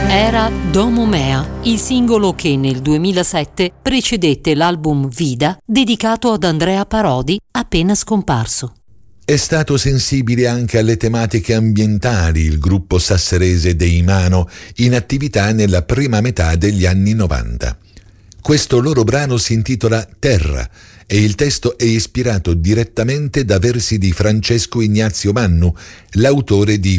Era Domo Mea, il singolo che nel 2007 precedette l'album Vida, dedicato ad Andrea Parodi, appena scomparso. È stato sensibile anche alle tematiche ambientali il gruppo sasserese dei Mano, in attività nella prima metà degli anni 90. Questo loro brano si intitola Terra e il testo è ispirato direttamente da versi di Francesco Ignazio Mannu, l'autore di